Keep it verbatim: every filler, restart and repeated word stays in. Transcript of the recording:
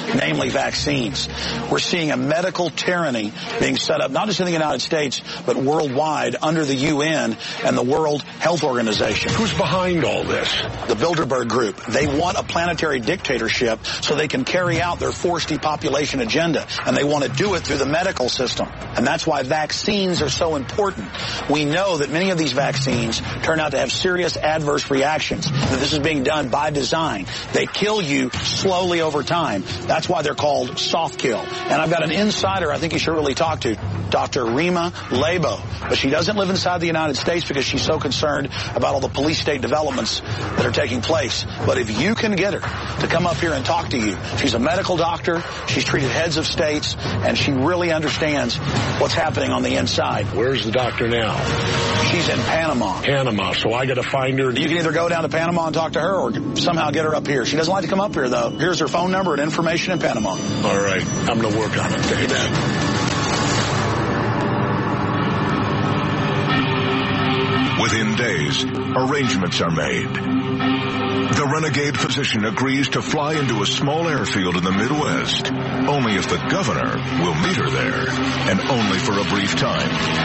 namely vaccines. We're seeing a medical tyranny being set up, not just in the United States, but worldwide under the U N and the World Health Organization. Who's behind all this? The Bilderberg Group. They want a planetary dictatorship so they can carry out their forced depopulation agenda, and they want to do it through the medical system. And that's why vaccines are so important. We know that many of these vaccines turn out to have serious adverse reactions, that this is being done by design. They kill you slowly over time. That's why they're called soft kill. And I've got an insider I think you should really talk to, Doctor Rima Labo. But she doesn't live inside the United States because she's so concerned about all the police state developments that are taking place. But if you can get her to come up here and talk to you, she's a medical doctor, she's treated heads of states, and she really understands what's happening on the inside. Where's the doctor now? She's in Panama. Panama, so I got to find her. You can either go down to Panama and talk to her or somehow get her up here. She doesn't like to come up here, though. Here's her phone number and information in Panama. All right, I'm going to work on it. Take that. Within days, arrangements are made. The renegade physician agrees to fly into a small airfield in the Midwest, only if the governor will meet her there, and only for a brief time.